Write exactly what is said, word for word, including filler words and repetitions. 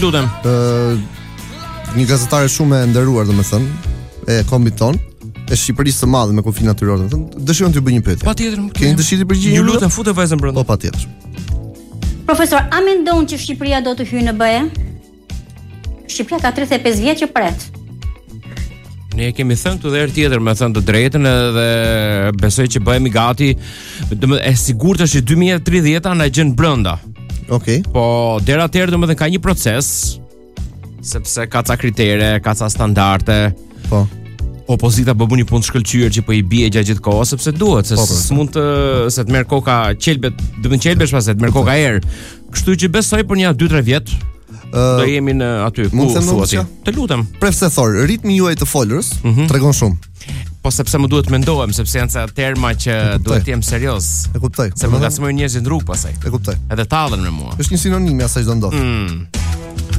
Lutem. Ë një gazetare shumë e nderuar, domethënë, e kombit ton, e Shqipërisë së Madhe me kufi natyror, domethënë, dëshiron t'ju bëj një pyetje. Patjetër. Keni dëshirë të përgjigjeni? Ju lutem, futë vajzën brenda. Po patjetër. Profesor, a mendon që Shqipëria do të hyjë në B E? Shqipëria ka tridhjetë e pesë vjet që pret. Ne e kemi thënë këtu dhe herë tjetër, me thënë të drejtën, edhe besoj që bëhemi gati. Domethënë e sigurt është që dy mijë e tridhjetë na gjën brenda. Okej. Po deri atëherë domethënë ka një proces, sepse ka ca kritere, ka ca standarde. Po. Opozita po bën një punë shkëlqyer që po i bie gjatë gjithë kohës, sepse duhet, se s'mund të se të merr koka qelbet, do të qelbesh pas se të merr koka erë. Kështu që besoj për një dy tre vjet do jemi në aty ku thuati. Të lutem. Profesor, ritmi juaj të folurës tregon shumë. Po sepse më duhet mendohem, sepse janë ca terma që duhet të jem serioz. E kuptoj. Se më ngacmojnë njerëzit në rrugë pastaj. E kuptoj. Edhe tallen me mua. Është një sinonim i asaj çdo ndodh. Mm.